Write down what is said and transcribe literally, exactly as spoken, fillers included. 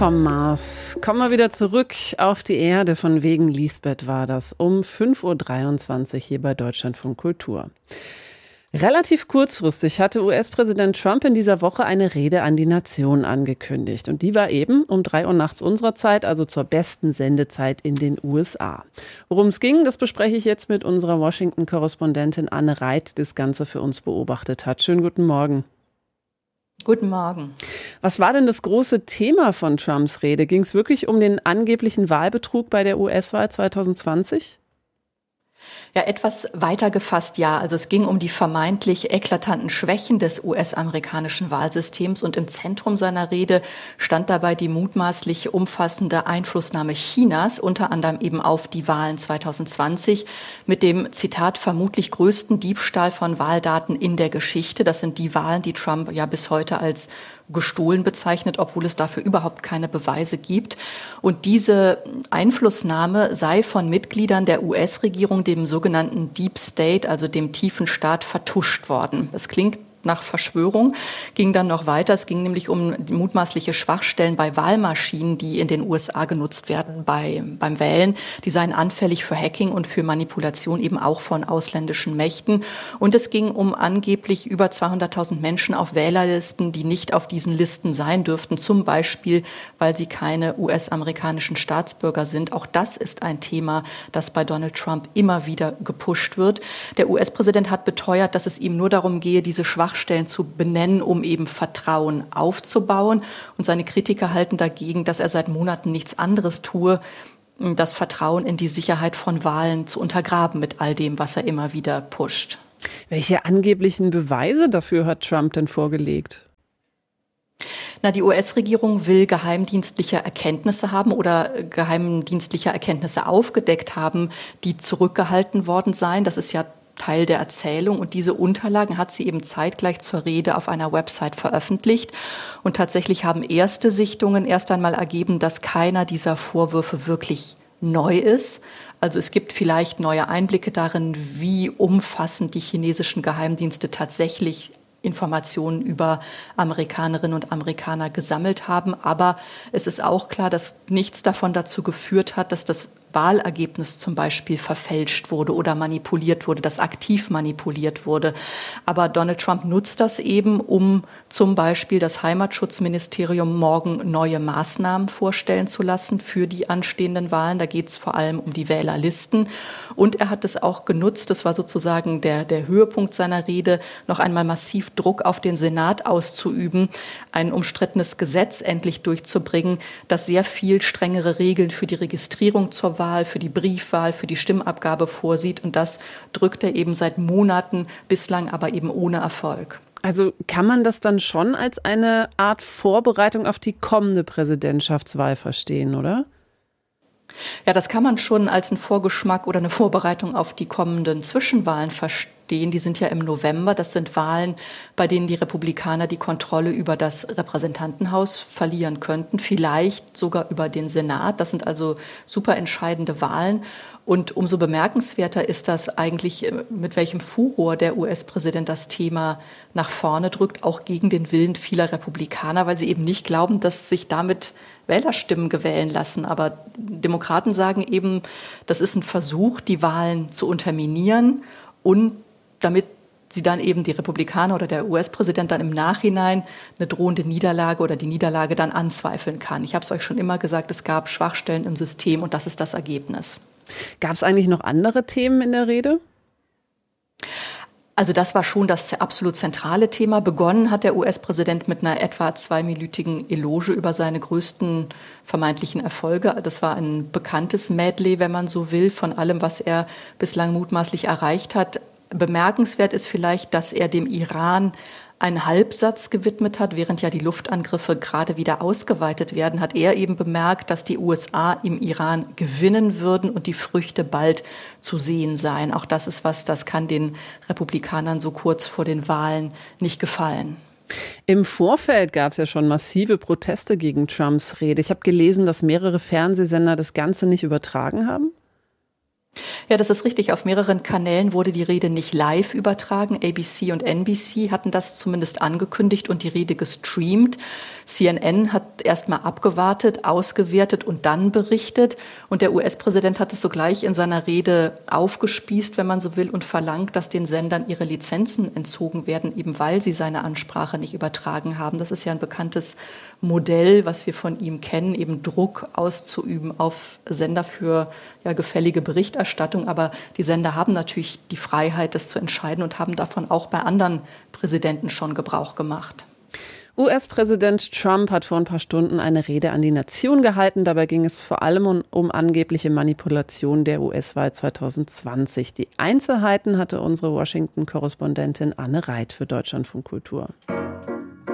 vom Mars. Kommen wir wieder zurück auf die Erde. Von wegen Lisbeth war das um fünf Uhr dreiundzwanzig hier bei Deutschlandfunk Kultur. Relativ kurzfristig hatte U S-Präsident Trump in dieser Woche eine Rede an die Nation angekündigt. Und die war eben um drei Uhr nachts unserer Zeit, also zur besten Sendezeit in den U S A. Worum es ging, das bespreche ich jetzt mit unserer Washington-Korrespondentin Anne Reit, die das Ganze für uns beobachtet hat. Schönen guten Morgen. Guten Morgen. Was war denn das große Thema von Trumps Rede? Ging es wirklich um den angeblichen Wahlbetrug bei der U S-Wahl zwanzig zwanzig? Ja, etwas weiter gefasst, ja. Also es ging um die vermeintlich eklatanten Schwächen des U S-amerikanischen Wahlsystems und im Zentrum seiner Rede stand dabei die mutmaßlich umfassende Einflussnahme Chinas, unter anderem eben auf die Wahlen zwanzig zwanzig, mit dem, Zitat, vermutlich größten Diebstahl von Wahldaten in der Geschichte. Das sind die Wahlen, die Trump ja bis heute als gestohlen bezeichnet, obwohl es dafür überhaupt keine Beweise gibt. Und diese Einflussnahme sei von Mitgliedern der U S-Regierung, dem sogenannten Deep State, also dem tiefen Staat, vertuscht worden. Das klingt nach Verschwörung, ging dann noch weiter. Es ging nämlich um mutmaßliche Schwachstellen bei Wahlmaschinen, die in den U S A genutzt werden bei, beim Wählen. Die seien anfällig für Hacking und für Manipulation eben auch von ausländischen Mächten. Und es ging um angeblich über zweihunderttausend Menschen auf Wählerlisten, die nicht auf diesen Listen sein dürften, zum Beispiel, weil sie keine U S-amerikanischen Staatsbürger sind. Auch das ist ein Thema, das bei Donald Trump immer wieder gepusht wird. Der U S-Präsident hat beteuert, dass es ihm nur darum gehe, diese Schwachstellen Schwachstellen zu benennen, um eben Vertrauen aufzubauen. Und seine Kritiker halten dagegen, dass er seit Monaten nichts anderes tue, das Vertrauen in die Sicherheit von Wahlen zu untergraben mit all dem, was er immer wieder pusht. Welche angeblichen Beweise dafür hat Trump denn vorgelegt? Na, die U S-Regierung will geheimdienstliche Erkenntnisse haben oder geheimdienstliche Erkenntnisse aufgedeckt haben, die zurückgehalten worden seien. Das ist ja Teil der Erzählung, und diese Unterlagen hat sie eben zeitgleich zur Rede auf einer Website veröffentlicht. Und tatsächlich haben erste Sichtungen erst einmal ergeben, dass keiner dieser Vorwürfe wirklich neu ist. Also es gibt vielleicht neue Einblicke darin, wie umfassend die chinesischen Geheimdienste tatsächlich Informationen über Amerikanerinnen und Amerikaner gesammelt haben. Aber es ist auch klar, dass nichts davon dazu geführt hat, dass das Wahlergebnis zum Beispiel verfälscht wurde oder manipuliert wurde, das aktiv manipuliert wurde. Aber Donald Trump nutzt das eben, um zum Beispiel das Heimatschutzministerium morgen neue Maßnahmen vorstellen zu lassen für die anstehenden Wahlen. Da geht es vor allem um die Wählerlisten. Und er hat es auch genutzt, das war sozusagen der, der Höhepunkt seiner Rede, noch einmal massiv Druck auf den Senat auszuüben, ein umstrittenes Gesetz endlich durchzubringen, das sehr viel strengere Regeln für die Registrierung zur Wahl, für die Briefwahl, für die Stimmabgabe vorsieht. Und das drückt er eben seit Monaten, bislang aber eben ohne Erfolg. Also kann man das dann schon als eine Art Vorbereitung auf die kommende Präsidentschaftswahl verstehen, oder? Ja, das kann man schon als einen Vorgeschmack oder eine Vorbereitung auf die kommenden Zwischenwahlen verstehen. Die sind ja im November. Das sind Wahlen, bei denen die Republikaner die Kontrolle über das Repräsentantenhaus verlieren könnten, vielleicht sogar über den Senat. Das sind also super entscheidende Wahlen. Und umso bemerkenswerter ist das eigentlich, mit welchem Furor der U S-Präsident das Thema nach vorne drückt, auch gegen den Willen vieler Republikaner, weil sie eben nicht glauben, dass sich damit Wählerstimmen gewählen lassen. Aber Demokraten sagen eben, das ist ein Versuch, die Wahlen zu unterminieren und damit sie dann eben die Republikaner oder der U S-Präsident dann im Nachhinein eine drohende Niederlage oder die Niederlage dann anzweifeln kann. Ich habe es euch schon immer gesagt, es gab Schwachstellen im System und das ist das Ergebnis. Gab es eigentlich noch andere Themen in der Rede? Also das war schon das absolut zentrale Thema. Begonnen hat der U S-Präsident mit einer etwa zweiminütigen Eloge über seine größten vermeintlichen Erfolge. Das war ein bekanntes Medley, wenn man so will, von allem, was er bislang mutmaßlich erreicht hat. Bemerkenswert ist vielleicht, dass er dem Iran einen Halbsatz gewidmet hat, während ja die Luftangriffe gerade wieder ausgeweitet werden, hat er eben bemerkt, dass die U S A im Iran gewinnen würden und die Früchte bald zu sehen seien. Auch das ist was, das kann den Republikanern so kurz vor den Wahlen nicht gefallen. Im Vorfeld gab es ja schon massive Proteste gegen Trumps Rede. Ich habe gelesen, dass mehrere Fernsehsender das Ganze nicht übertragen haben. Ja, das ist richtig. Auf mehreren Kanälen wurde die Rede nicht live übertragen. A B C und N B C hatten das zumindest angekündigt und die Rede gestreamt. C N N hat erst mal abgewartet, ausgewertet und dann berichtet. Und der U S-Präsident hat es sogleich in seiner Rede aufgespießt, wenn man so will, und verlangt, dass den Sendern ihre Lizenzen entzogen werden, eben weil sie seine Ansprache nicht übertragen haben. Das ist ja ein bekanntes Modell, was wir von ihm kennen, eben Druck auszuüben auf Sender für ja, gefällige Berichterstattung. Aber die Sender haben natürlich die Freiheit, das zu entscheiden und haben davon auch bei anderen Präsidenten schon Gebrauch gemacht. U S-Präsident Trump hat vor ein paar Stunden eine Rede an die Nation gehalten. Dabei ging es vor allem um, um angebliche Manipulation der U S-Wahl zwanzig zwanzig. Die Einzelheiten hatte unsere Washington-Korrespondentin Anne Reit für Deutschlandfunk Kultur.